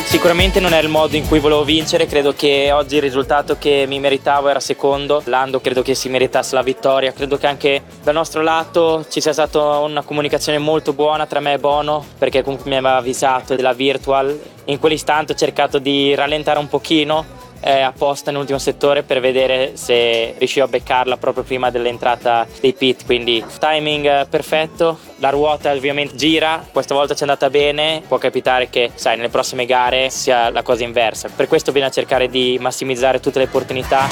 Sicuramente non è il modo in cui volevo vincere, credo che oggi il risultato che mi meritavo era secondo. Lando credo che si meritasse la vittoria, credo che anche dal nostro lato ci sia stata una comunicazione molto buona tra me e Bono, perché comunque mi aveva avvisato della virtual. In quell'istante ho cercato di rallentare un pochino apposta nell'ultimo settore per vedere se riuscivo a beccarla proprio prima dell'entrata dei pit, quindi timing perfetto. La ruota ovviamente gira, questa volta ci è andata bene, può capitare che nelle prossime gare sia la cosa inversa, per questo bisogna cercare di massimizzare tutte le opportunità.